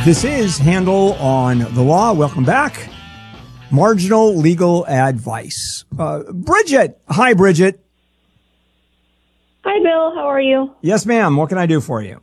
This is Handel on the Law. Welcome back. Marginal Legal Advice. Bridget. Hi, Bridget. Hi, Bill. How are you? Yes, ma'am. What can I do for you?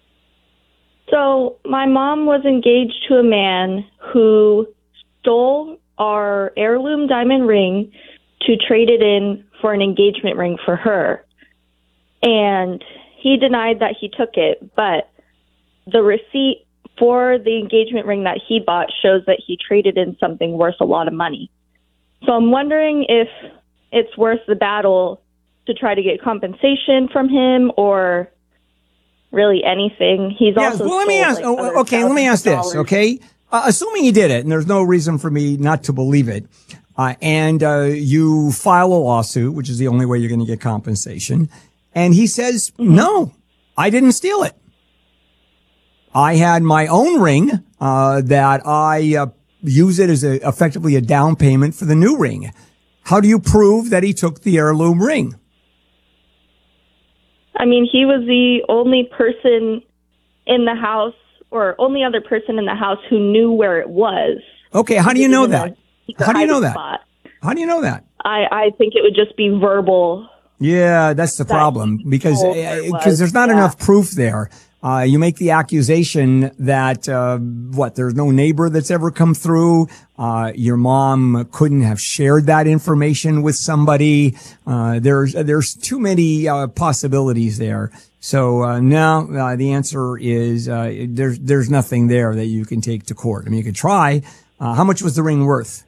So my mom was engaged to a man who stole our heirloom diamond ring to trade it in for an engagement ring for her. And he denied that he took it, but the receipt for the engagement ring that he bought shows that he traded in something worth a lot of money. So I'm wondering if it's worth the battle to try to get compensation from him or really anything. He's also well, let me ask. Let me ask this. Okay, assuming he did it, and there's no reason for me not to believe it, and you file a lawsuit, which is the only way you're going to get compensation, and he says, "No, I didn't steal it. I had my own ring that I use it as effectively a down payment for the new ring." How do you prove that he took the heirloom ring? I mean, he was the only person in the house or only other person in the house who knew where it was. Okay, how do you know that? How do you know that? How do you know that? I think it would just be verbal. Yeah, that's the problem because there's not enough proof there. You make the accusation that, there's no neighbor that's ever come through. Your mom couldn't have shared that information with somebody. There's too many, possibilities there. So, no, the answer is, there's nothing there that you can take to court. I mean, you could try. How much was the ring worth?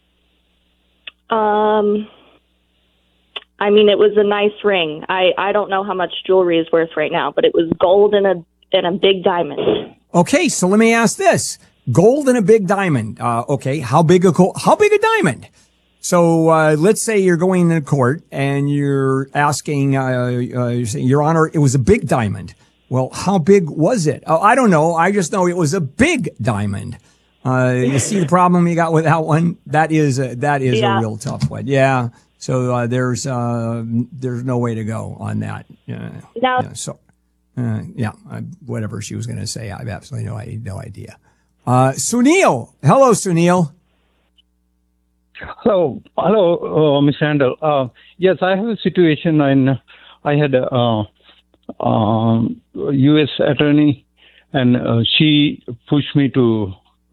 I mean, it was a nice ring. I don't know how much jewelry is worth right now, but it was gold and a big diamond. Okay, so let me ask this: gold and a big diamond. Okay, how big a diamond? So let's say you're going to court and you're asking, you're saying, Your Honor, it was a big diamond. Well, how big was it? Oh, I don't know. I just know it was a big diamond. You see the problem you got with that one? That is a real tough one. Yeah. So there's no way to go on that. Whatever she was going to say, I have absolutely no idea. Sunil, hello, Sunil. Hello, Ms. Handel. Yes, I have a situation. I had a U.S. attorney, and she pushed me to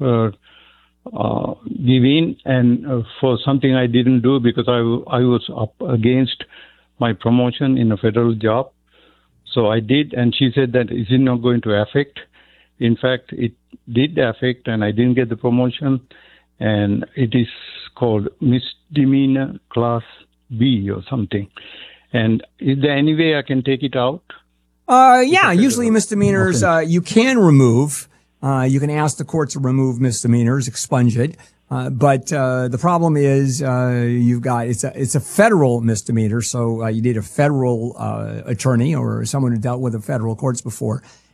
give in, and for something I didn't do because I was up against my promotion in a federal job. So I did, and she said that is it not going to affect? In fact, it did affect, and I didn't get the promotion, and it is called misdemeanor class B or something. And is there any way I can take it out? Usually misdemeanors you can remove. You can ask the court to remove misdemeanors, expunge it. But the problem is it's a federal misdemeanor, so you need a federal attorney or someone who dealt with the federal courts before.